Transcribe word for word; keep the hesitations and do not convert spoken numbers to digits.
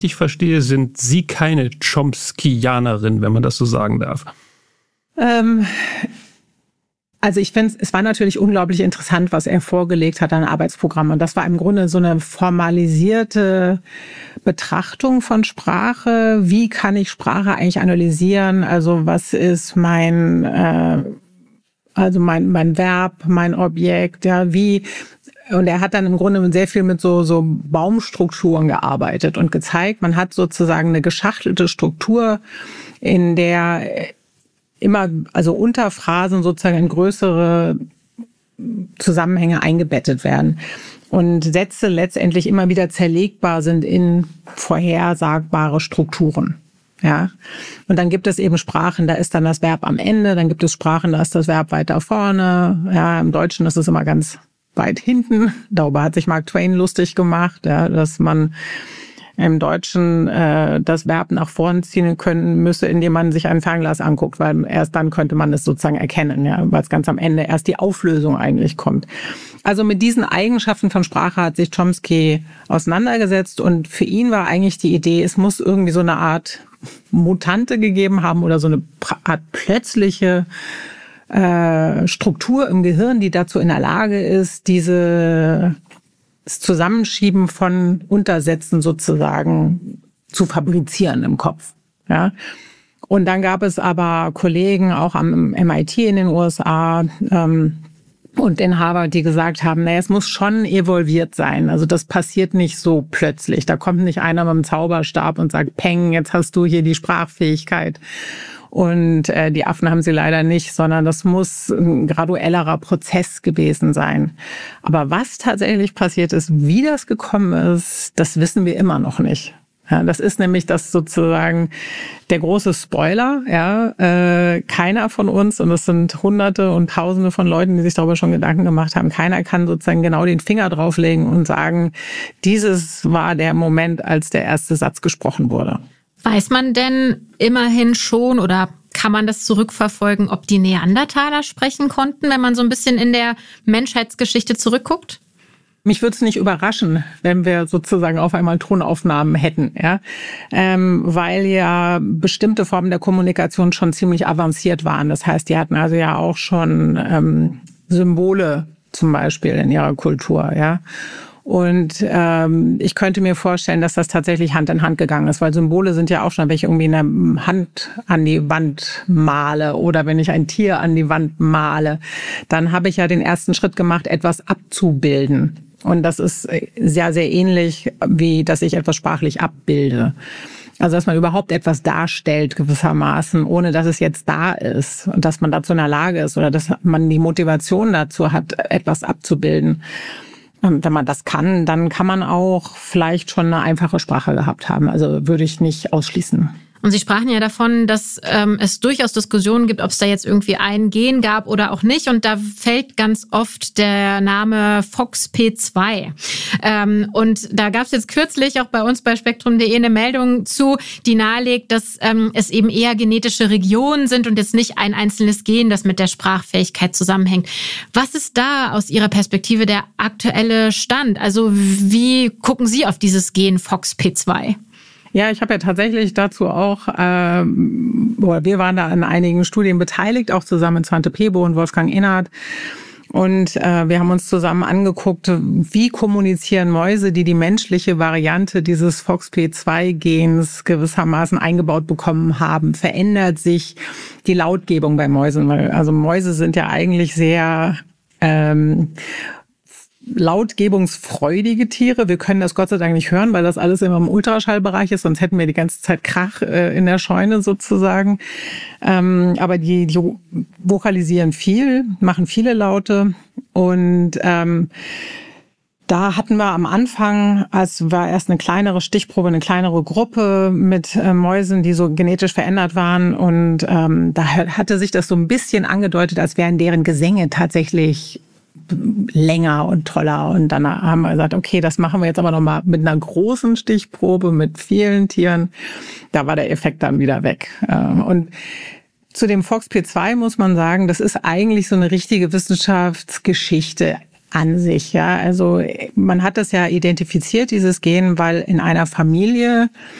ich verstehe, sind Sie keine Chomskyanerin, wenn man das so sagen darf. Ähm, also ich finde, es war natürlich unglaublich interessant, was er vorgelegt hat an Arbeitsprogramm. Und das war im Grunde so eine formalisierte Betrachtung von Sprache. Wie kann ich Sprache eigentlich analysieren? Also was ist mein, äh, also mein, mein Verb, mein Objekt, ja, wie... Und er hat dann im Grunde sehr viel mit so, so Baumstrukturen gearbeitet und gezeigt, man hat sozusagen eine geschachtelte Struktur, in der immer, also Unterphrasen sozusagen in größere Zusammenhänge eingebettet werden und Sätze letztendlich immer wieder zerlegbar sind in vorhersagbare Strukturen. Ja. Und dann gibt es eben Sprachen, da ist dann das Verb am Ende, dann gibt es Sprachen, da ist das Verb weiter vorne. Ja, im Deutschen ist es immer ganz weit hinten. Darüber hat sich Mark Twain lustig gemacht, ja, dass man im Deutschen äh, das Verb nach vorn ziehen können müsse, indem man sich ein Fernglas anguckt, weil erst dann könnte man es sozusagen erkennen, ja, weil es ganz am Ende erst die Auflösung eigentlich kommt. Also mit diesen Eigenschaften von Sprache hat sich Chomsky auseinandergesetzt und für ihn war eigentlich die Idee, es muss irgendwie so eine Art Mutante gegeben haben oder so eine Art plötzliche Struktur im Gehirn, die dazu in der Lage ist, diese das Zusammenschieben von Untersätzen sozusagen zu fabrizieren im Kopf. Ja. Und dann gab es aber Kollegen auch am M I T in den U S A ähm, und in Harvard, die gesagt haben, naja, es muss schon evolviert sein. Also das passiert nicht so plötzlich. Da kommt nicht einer mit dem Zauberstab und sagt, Peng, jetzt hast du hier die Sprachfähigkeit. Und äh, die Affen haben sie leider nicht, sondern das muss ein graduellerer Prozess gewesen sein. Aber was tatsächlich passiert ist, wie das gekommen ist, das wissen wir immer noch nicht. Ja, das ist nämlich das sozusagen der große Spoiler. Ja, äh, keiner von uns, und es sind Hunderte und Tausende von Leuten, die sich darüber schon Gedanken gemacht haben, keiner kann sozusagen genau den Finger drauflegen und sagen, dieses war der Moment, als der erste Satz gesprochen wurde. Weiß man denn immerhin schon oder kann man das zurückverfolgen, ob die Neandertaler sprechen konnten, wenn man so ein bisschen in der Menschheitsgeschichte zurückguckt? Mich würde es nicht überraschen, wenn wir sozusagen auf einmal Tonaufnahmen hätten, ja, ähm, weil ja bestimmte Formen der Kommunikation schon ziemlich avanciert waren. Das heißt, die hatten also ja auch schon ähm, Symbole zum Beispiel in ihrer Kultur, ja. Und ähm, ich könnte mir vorstellen, dass das tatsächlich Hand in Hand gegangen ist, weil Symbole sind ja auch schon, wenn ich irgendwie eine Hand an die Wand male oder wenn ich ein Tier an die Wand male, dann habe ich ja den ersten Schritt gemacht, etwas abzubilden. Und das ist sehr, sehr ähnlich, wie dass ich etwas sprachlich abbilde. Also dass man überhaupt etwas darstellt gewissermaßen, ohne dass es jetzt da ist und dass man dazu in der Lage ist oder dass man die Motivation dazu hat, etwas abzubilden. Wenn man das kann, dann kann man auch vielleicht schon eine einfache Sprache gehabt haben. Also würde ich nicht ausschließen. Und Sie sprachen ja davon, dass ähm, es durchaus Diskussionen gibt, ob es da jetzt irgendwie ein Gen gab oder auch nicht. Und da fällt ganz oft der Name F O X P zwei. Ähm, und da gab es jetzt kürzlich auch bei uns bei spektrum punkt de eine Meldung zu, die nahelegt, dass ähm, es eben eher genetische Regionen sind und jetzt nicht ein einzelnes Gen, das mit der Sprachfähigkeit zusammenhängt. Was ist da aus Ihrer Perspektive der aktuelle Stand? Also wie gucken Sie auf dieses Gen F O X P zwei? Ja, ich habe ja tatsächlich dazu auch, ähm, oder wir waren da an einigen Studien beteiligt, auch zusammen mit Svante Pääbo und Wolfgang Innert. Und äh, wir haben uns zusammen angeguckt, wie kommunizieren Mäuse, die die menschliche Variante dieses F O X P zwei Gens gewissermaßen eingebaut bekommen haben. Verändert sich die Lautgebung bei Mäusen? Weil, also Mäuse sind ja eigentlich sehr ähm, lautgebungsfreudige Tiere. Wir können das Gott sei Dank nicht hören, weil das alles immer im Ultraschallbereich ist, sonst hätten wir die ganze Zeit Krach äh, in der Scheune sozusagen. Ähm, aber die, die vokalisieren viel, machen viele Laute und ähm, da hatten wir am Anfang, als war erst eine kleinere Stichprobe, eine kleinere Gruppe mit äh, Mäusen, die so genetisch verändert waren. Und ähm, da hatte sich das so ein bisschen angedeutet, als wären deren Gesänge tatsächlich länger und toller. Und dann haben wir gesagt, okay, das machen wir jetzt aber nochmal mit einer großen Stichprobe, mit vielen Tieren. Da war der Effekt dann wieder weg. Und zu dem F O X P zwei muss man sagen, das ist eigentlich so eine richtige Wissenschaftsgeschichte. an sich. Ja, also man hat das ja identifiziert, dieses Gen, weil in einer Familie